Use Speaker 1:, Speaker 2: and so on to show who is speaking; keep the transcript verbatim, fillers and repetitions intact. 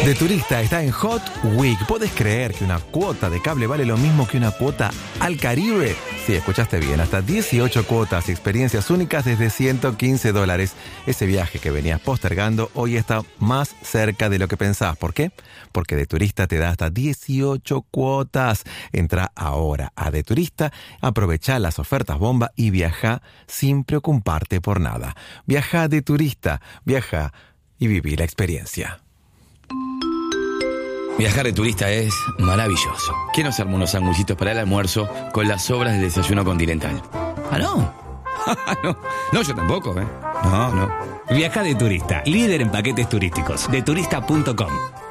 Speaker 1: De Turista está en Hot Week. ¿Podés creer que una cuota de cable vale lo mismo que una cuota al Caribe? Sí, escuchaste bien, hasta dieciocho cuotas y experiencias únicas desde ciento quince dólares. Ese viaje que venías postergando hoy está más cerca de lo que pensabas. ¿Por qué? Porque De Turista te da hasta dieciocho cuotas. Entra ahora a De Turista, aprovecha las ofertas bomba y viaja sin preocuparte por nada. Viaja De Turista, viaja y viví la experiencia.
Speaker 2: Viajar de turista es maravilloso. ¿Quién nos armó unos sanguchitos para el almuerzo con las sobras del desayuno continental? ¿Ah, no? no, no, yo tampoco, ¿eh? No, no.
Speaker 3: Viaja de Turista, líder en paquetes turísticos. de turista punto com.